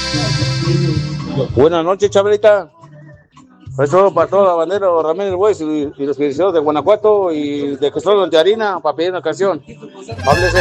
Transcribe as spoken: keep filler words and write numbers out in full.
Buenas noches, Chabelita. Eso para toda la bandera Ramírez Boys y, y los felicidades de Guanajuato y de Cristóbal Lonjarina para pedir una canción. Háblese.